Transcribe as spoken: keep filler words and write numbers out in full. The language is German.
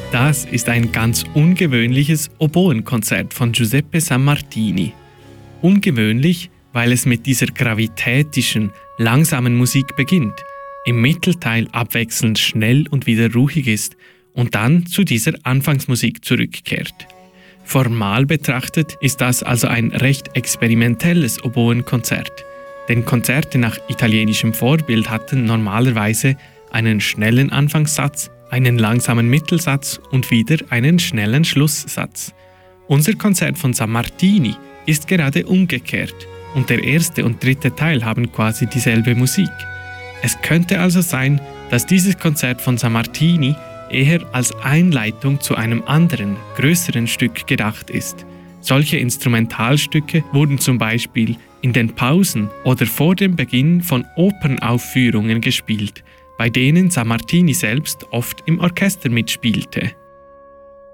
Das ist ein ganz ungewöhnliches Oboenkonzert von Giuseppe Sammartini. Ungewöhnlich, weil es mit dieser gravitätischen, langsamen Musik beginnt, im Mittelteil abwechselnd schnell und wieder ruhig ist und dann zu dieser Anfangsmusik zurückkehrt. Formal betrachtet ist das also ein recht experimentelles Oboenkonzert, denn Konzerte nach italienischem Vorbild hatten normalerweise einen schnellen Anfangssatz, einen langsamen Mittelsatz und wieder einen schnellen Schlusssatz. Unser Konzert von Sammartini ist gerade umgekehrt und der erste und dritte Teil haben quasi dieselbe Musik. Es könnte also sein, dass dieses Konzert von Sammartini eher als Einleitung zu einem anderen, größeren Stück gedacht ist. Solche Instrumentalstücke wurden zum Beispiel in den Pausen oder vor dem Beginn von Opernaufführungen gespielt, bei denen Sammartini selbst oft im Orchester mitspielte.